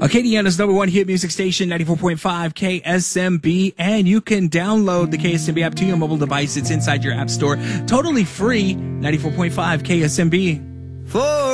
Acadiana's number one hit music station, 94.5 KSMB, and you can download the KSMB app to your mobile device. It's inside your app store, totally free, 94.5 KSMB.